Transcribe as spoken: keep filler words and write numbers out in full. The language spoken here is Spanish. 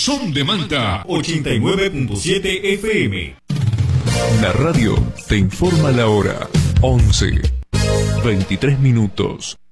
Son de Manta ochenta y nueve punto siete F M. La radio te informa la hora. once, veintitrés minutos.